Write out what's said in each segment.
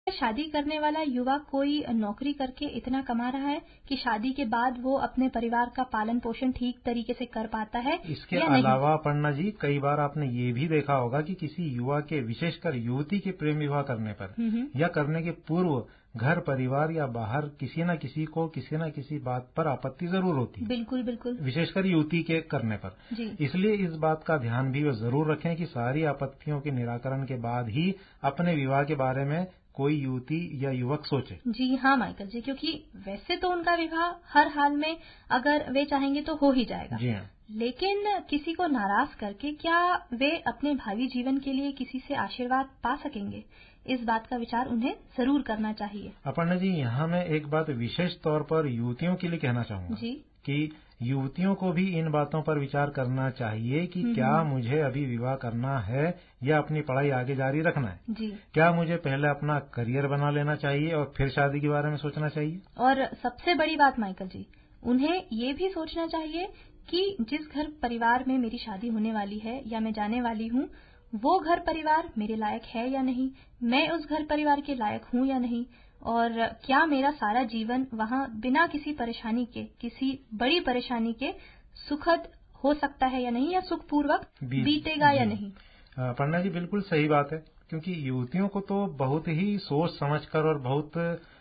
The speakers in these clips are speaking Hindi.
शादी करने वाला युवा कोई नौकरी करके इतना कमा रहा है कि शादी के बाद वो अपने परिवार का पालन पोषण ठीक तरीके से कर पाता है इसके या नहीं? अलावा अपर्णा जी, कई बार आपने ये भी देखा होगा कि किसी युवा के, विशेषकर युवती के प्रेम विवाह करने पर या करने के पूर्व घर परिवार या बाहर किसी न किसी को किसी न किसी बात पर आपत्ति जरूर होती है। बिल्कुल बिल्कुल। विशेषकर युवती के करने पर जी। इसलिए इस बात का ध्यान भी वे जरूर रखें कि सारी आपत्तियों के निराकरण के बाद ही अपने विवाह के बारे में कोई युवती या युवक सोचे। जी हाँ माइकल जी, क्योंकि वैसे तो उनका विवाह हर हाल में अगर वे चाहेंगे तो हो ही जाएगा। जी हाँ। लेकिन किसी को नाराज करके क्या वे अपने भावी जीवन के लिए किसी से आशीर्वाद पा सकेंगे? इस बात का विचार उन्हें जरूर करना चाहिए। अपर्णा जी, यहाँ मैं एक बात विशेष तौर पर युवतियों के लिए कहना चाहूंगा जी। कि युवतियों को भी इन बातों पर विचार करना चाहिए कि क्या मुझे अभी विवाह करना है या अपनी पढ़ाई आगे जारी रखना है। जी। क्या मुझे पहले अपना करियर बना लेना चाहिए और फिर शादी के बारे में सोचना चाहिए। और सबसे बड़ी बात माइकल जी, उन्हें ये भी सोचना चाहिए कि जिस घर परिवार में मेरी शादी होने वाली है या मैं जाने वाली हूँ, वो घर परिवार मेरे लायक है या नहीं, मैं उस घर परिवार के लायक हूँ या नहीं, और क्या मेरा सारा जीवन वहाँ बिना किसी परेशानी के, किसी बड़ी परेशानी के सुखद हो सकता है या नहीं, या सुखपूर्वक बीतेगा या नहीं। अपर्णा जी, बिल्कुल सही बात है, क्योंकि युवतियों को तो बहुत ही सोच समझकर और बहुत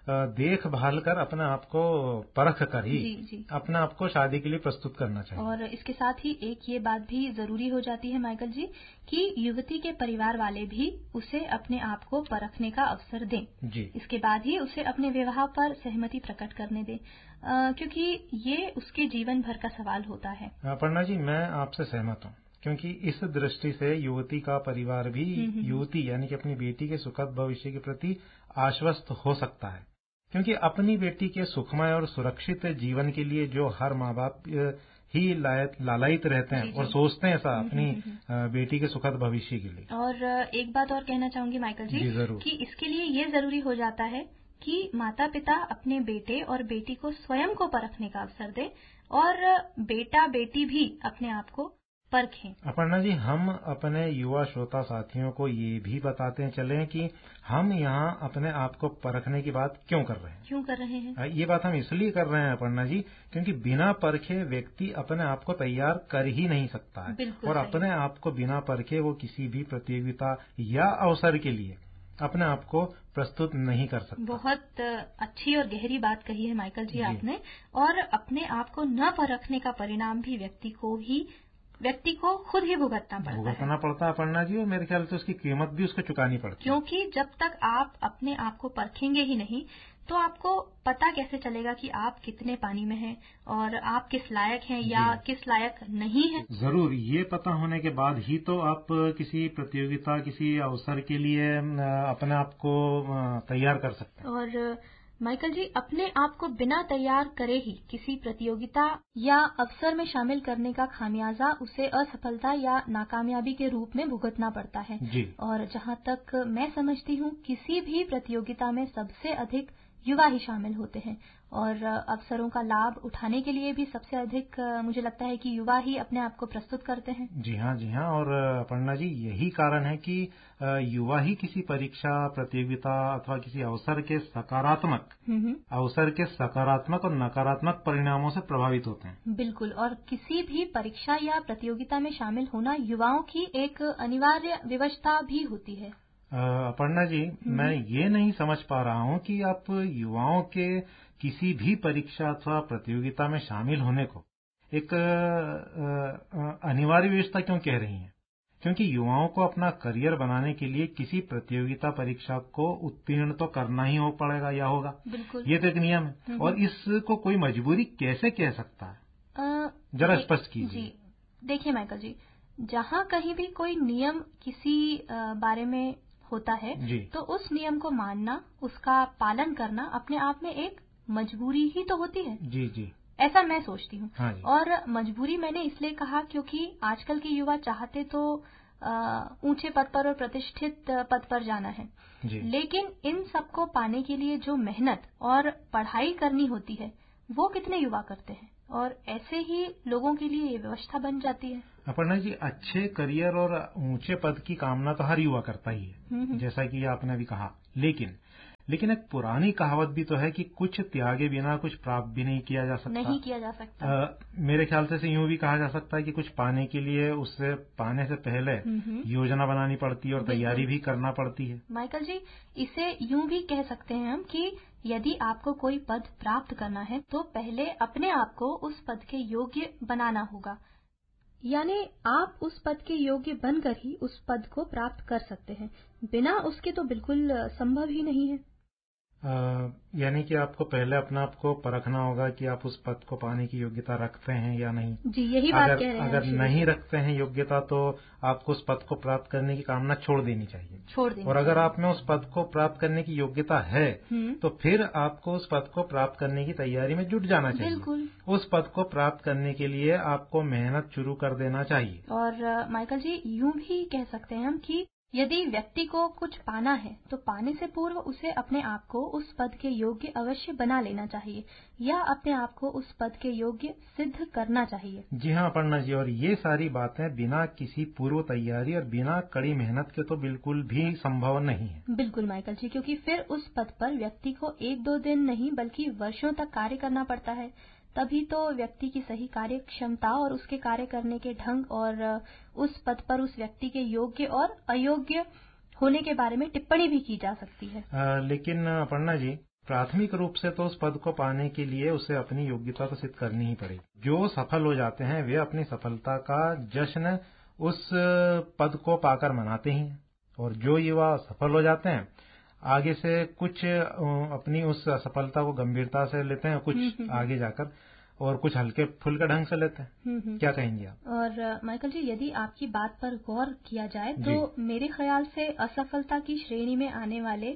देखभाल कर अपने आप को परख कर ही अपने आप को शादी के लिए प्रस्तुत करना चाहिए। और इसके साथ ही एक ये बात भी जरूरी हो जाती है माइकल जी कि युवती के परिवार वाले भी उसे अपने आप को परखने का अवसर दें। जी। इसके बाद ही उसे अपने विवाह पर सहमति प्रकट करने दें, क्योंकि ये उसके जीवन भर का सवाल होता है। अपर्णा जी, मैं आपसे सहमत हूँ, क्योंकि इस दृष्टि से युवती का परिवार भी युवती यानी कि अपनी बेटी के सुखद भविष्य के प्रति आश्वस्त हो सकता है, क्योंकि अपनी बेटी के सुखमय और सुरक्षित जीवन के लिए जो हर माँ बाप ही लालायित रहते हैं और सोचते हैं ऐसा अपनी बेटी के सुखद भविष्य के लिए। और एक बात और कहना चाहूंगी माइकल जी, कि इसके लिए ये जरूरी हो जाता है कि माता पिता अपने बेटे और बेटी को स्वयं को परखने का अवसर दें और बेटा बेटी भी अपने आप को परखें। अपर्णा जी, हम अपने युवा श्रोता साथियों को ये भी बताते चलें कि हम यहाँ अपने आप को परखने की बात क्यों कर रहे हैं। ये बात हम इसलिए कर रहे हैं अपर्णा जी, क्योंकि बिना परखे व्यक्ति अपने आप को तैयार कर ही नहीं सकता है, और अपने आप को बिना परखे वो किसी भी प्रतियोगिता या अवसर के लिए अपने आप को प्रस्तुत नहीं कर सकता। बहुत अच्छी और गहरी बात कही है माइकल जी आपने। और अपने आप को न परखने का परिणाम भी व्यक्ति को खुद ही भुगतना पड़ता है अपर्णा जी, और मेरे ख्याल से उसकी कीमत भी उसको चुकानी पड़ती है, क्योंकि जब तक आप अपने आप को परखेंगे ही नहीं तो आपको पता कैसे चलेगा कि आप कितने पानी में हैं और आप किस लायक हैं या किस लायक नहीं हैं। जरूर ये पता होने के बाद ही तो आप किसी प्रतियोगिता, किसी अवसर के लिए अपने आप को तैयार कर सकते हैं। और माइकल जी, अपने आप को बिना तैयार करे ही किसी प्रतियोगिता या अवसर में शामिल करने का खामियाजा उसे असफलता या नाकामयाबी के रूप में भुगतना पड़ता है। और जहाँ तक मैं समझती हूँ, किसी भी प्रतियोगिता में सबसे अधिक युवा ही शामिल होते हैं और अवसरों का लाभ उठाने के लिए भी सबसे अधिक मुझे लगता है कि युवा ही अपने आप को प्रस्तुत करते हैं। जी हाँ। और अपर्णा जी, यही कारण है कि युवा ही किसी परीक्षा, प्रतियोगिता अथवा किसी अवसर के सकारात्मक और नकारात्मक परिणामों से प्रभावित होते हैं। बिल्कुल। और किसी भी परीक्षा या प्रतियोगिता में शामिल होना युवाओं की एक अनिवार्य विवशता भी होती है। अपर्णा जी, मैं ये नहीं समझ पा रहा हूँ कि आप युवाओं के किसी भी परीक्षा अथवा प्रतियोगिता में शामिल होने को एक अनिवार्य व्यवस्था क्यों कह रही हैं, क्योंकि युवाओं को अपना करियर बनाने के लिए किसी प्रतियोगिता परीक्षा को उत्तीर्ण तो करना ही पड़ेगा या होगा। ये तो एक नियम है, और इसको कोई मजबूरी कैसे कह सकता है, जरा स्पष्ट कीजिए। देखिए माइकल जी, जहाँ कहीं भी कोई नियम किसी बारे में होता है तो उस नियम को मानना, उसका पालन करना अपने आप में एक मजबूरी ही तो होती है। जी। ऐसा मैं सोचती हूँ। हाँ। और मजबूरी मैंने इसलिए कहा क्योंकि आजकल के युवा चाहते तो ऊंचे पद पर और प्रतिष्ठित पद पर जाना है, लेकिन इन सब को पाने के लिए जो मेहनत और पढ़ाई करनी होती है वो कितने युवा करते हैं, और ऐसे ही लोगों के लिए ये व्यवस्था बन जाती है। अपर्णा जी, अच्छे करियर और ऊंचे पद की कामना तो हर युवा करता ही है, जैसा कि आपने अभी कहा, लेकिन लेकिन एक पुरानी कहावत भी तो है कि कुछ त्यागे बिना कुछ प्राप्त भी नहीं किया जा सकता। मेरे ख्याल से यूं भी कहा जा सकता है कि कुछ पाने के लिए उससे पाने से पहले योजना बनानी पड़ती है और तैयारी भी करना पड़ती है। माइकल जी, इसे यूं भी कह सकते हैं हम कि यदि आपको कोई पद प्राप्त करना है तो पहले अपने आप को उस पद के योग्य बनाना होगा, यानी आप उस पद के योग्य बनकर ही उस पद को प्राप्त कर सकते हैं। बिना उसके तो बिल्कुल संभव ही नहीं है। यानी कि आपको पहले अपने आप को परखना होगा कि आप उस पद को पाने की योग्यता रखते हैं या नहीं। जी, यही बात कह रहे हैं। अगर नहीं रखते हैं योग्यता तो आपको उस पद को प्राप्त करने की कामना छोड़ देनी चाहिए। और अगर आप में उस पद को प्राप्त करने की योग्यता है तो फिर आपको उस पद को प्राप्त करने की तैयारी में जुट जाना चाहिए। बिल्कुल। उस पद को प्राप्त करने के लिए आपको मेहनत शुरू कर देना चाहिए। और माइकल जी, यूं भी कह सकते हैं हम कि यदि व्यक्ति को कुछ पाना है तो पाने से पूर्व उसे अपने आप को उस पद के योग्य अवश्य बना लेना चाहिए या अपने आप को उस पद के योग्य सिद्ध करना चाहिए। जी हाँ अपर्णा जी, और ये सारी बातें बिना किसी पूर्व तैयारी और बिना कड़ी मेहनत के तो बिल्कुल भी संभव नहीं है। बिल्कुल माइकल जी, क्योंकि फिर उस पद पर व्यक्ति को 1-2 दिन नहीं बल्कि वर्षों तक कार्य करना पड़ता है। तभी तो व्यक्ति की सही कार्य क्षमता और उसके कार्य करने के ढंग और उस पद पर उस व्यक्ति के योग्य और अयोग्य होने के बारे में टिप्पणी भी की जा सकती है। लेकिन अपर्णा जी, प्राथमिक रूप से तो उस पद को पाने के लिए उसे अपनी योग्यता तो सिद्ध करनी ही पड़ेगी। जो सफल हो जाते हैं वे अपनी सफलता का जश्न उस पद को पाकर मनाते ही हैं, और जो युवा सफल हो जाते हैं आगे से कुछ अपनी उस सफलता को गंभीरता से लेते हैं, कुछ आगे जाकर और कुछ हल्के फुल्के ढंग से लेते हैं। क्या कहेंगे आप? और माइकल जी, यदि आपकी बात पर गौर किया जाए तो मेरे ख्याल से असफलता की श्रेणी में आने वाले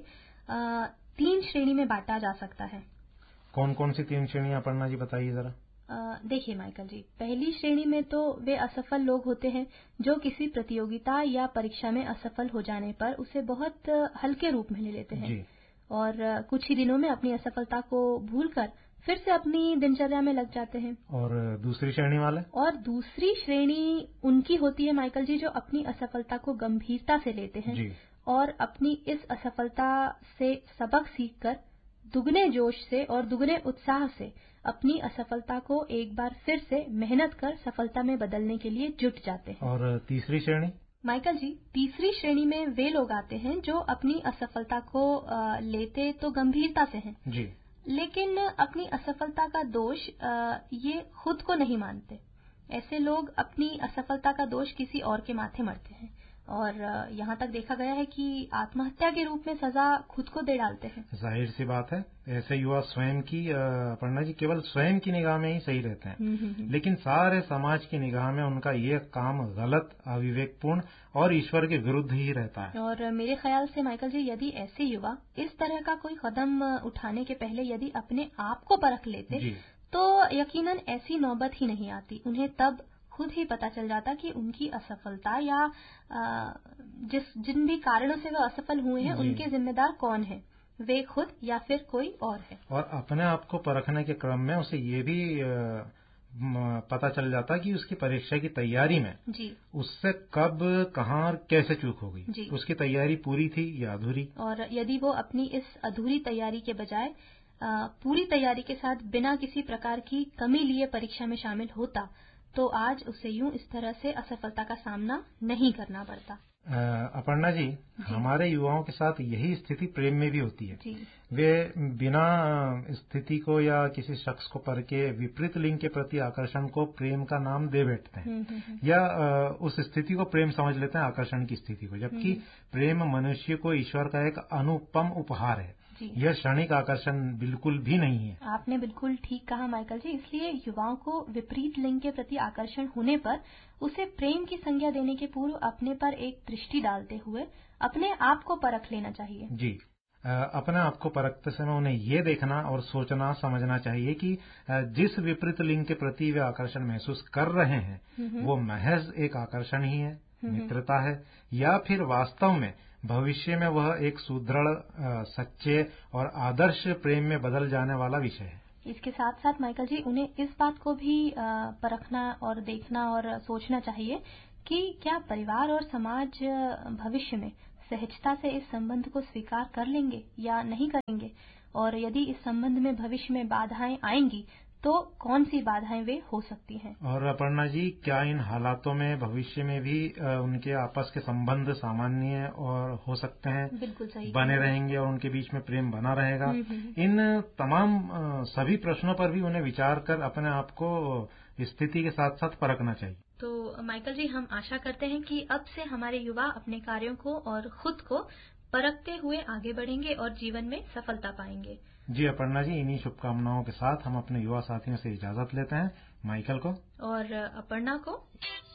3 श्रेणी में बांटा जा सकता है। कौन कौन सी 3 श्रेणियां अपर्णा जी बताइए जरा। देखिए माइकल जी, पहली श्रेणी में तो वे असफल लोग होते हैं जो किसी प्रतियोगिता या परीक्षा में असफल हो जाने पर उसे बहुत हल्के रूप में ले लेते हैं और कुछ ही दिनों में अपनी असफलता को भूलकर फिर से अपनी दिनचर्या में लग जाते हैं। और दूसरी श्रेणी वाले? और दूसरी श्रेणी उनकी होती है माइकल जी जो अपनी असफलता को गंभीरता से लेते हैं और अपनी इस असफलता से सबक सीखकर दुगने जोश से और दुगने उत्साह से अपनी असफलता को एक बार फिर से मेहनत कर सफलता में बदलने के लिए जुट जाते हैं। और तीसरी श्रेणी? माइकल जी, तीसरी श्रेणी में वे लोग आते हैं जो अपनी असफलता को लेते तो गंभीरता से हैं जी, लेकिन अपनी असफलता का दोष ये खुद को नहीं मानते। ऐसे लोग अपनी असफलता का दोष किसी और के माथे मढ़ते हैं और यहाँ तक देखा गया है कि आत्महत्या के रूप में सजा खुद को दे डालते हैं। जाहिर सी बात है, ऐसे युवा स्वयं की अपर्णा जी केवल स्वयं की निगाह में ही सही रहते हैं, लेकिन सारे समाज की निगाह में उनका ये काम गलत, अविवेकपूर्ण और ईश्वर के विरुद्ध ही रहता है। और मेरे ख्याल से माइकल जी, यदि ऐसे युवा इस तरह का कोई कदम उठाने के पहले यदि अपने आप को परख लेते तो यकीनन ऐसी नौबत ही नहीं आती। उन्हें तब खुद ही पता चल जाता कि उनकी असफलता या जिन भी कारणों से वो असफल हुए हैं उनके जिम्मेदार कौन है, वे खुद या फिर कोई और है। और अपने आप को परखने के क्रम में उसे ये भी पता चल जाता कि उसकी परीक्षा की तैयारी में उससे कब, कहाँ और कैसे चूक हो गई, उसकी तैयारी पूरी थी या अधूरी। और यदि वो अपनी इस अधूरी तैयारी के बजाय पूरी तैयारी के साथ बिना किसी प्रकार की कमी लिए परीक्षा में शामिल होता तो आज उसे यूं इस तरह से असफलता का सामना नहीं करना पड़ता। अपर्णा जी, हमारे युवाओं के साथ यही स्थिति प्रेम में भी होती है। वे बिना स्थिति को या किसी शख्स को परखे विपरीत लिंग के प्रति आकर्षण को प्रेम का नाम दे बैठते हैं या उस स्थिति को प्रेम समझ लेते हैं, आकर्षण की स्थिति को, जबकि प्रेम मनुष्य को ईश्वर का एक अनुपम उपहार है। यह क्षणिक आकर्षण बिल्कुल भी नहीं है। आपने बिल्कुल ठीक कहा माइकल जी, इसलिए युवाओं को विपरीत लिंग के प्रति आकर्षण होने पर उसे प्रेम की संज्ञा देने के पूर्व अपने पर एक दृष्टि डालते हुए अपने आप को परख लेना चाहिए। जी, अपने आप को परखते समय उन्हें ये देखना और सोचना समझना चाहिए कि जिस विपरीत लिंग के प्रति वे आकर्षण महसूस कर रहे हैं वो महज एक आकर्षण ही है, मित्रता है, या फिर वास्तव में भविष्य में वह एक सुदृढ़, सच्चे और आदर्श प्रेम में बदल जाने वाला विषय है। इसके साथ साथ माइकल जी, उन्हें इस बात को भी परखना और देखना और सोचना चाहिए कि क्या परिवार और समाज भविष्य में सहजता से इस संबंध को स्वीकार कर लेंगे या नहीं करेंगे, और यदि इस संबंध में भविष्य में बाधाएं आएंगी तो कौन सी बाधाएं वे हो सकती हैं। और अपर्णा जी, क्या इन हालातों में भविष्य में भी उनके आपस के संबंध सामान्य और हो सकते हैं? बिल्कुल सही, बने रहेंगे और उनके बीच में प्रेम बना रहेगा। इन तमाम सभी प्रश्नों पर भी उन्हें विचार कर अपने आप को स्थिति के साथ साथ परखना चाहिए। तो माइकल जी, हम आशा करते हैं कि अब से हमारे युवा अपने कार्यों को और खुद को परखते हुए आगे बढ़ेंगे और जीवन में सफलता पाएंगे। जी अपर्णा जी, इन्हीं शुभकामनाओं के साथ हम अपने युवा साथियों से इजाजत लेते हैं। माइकल को और अपर्णा को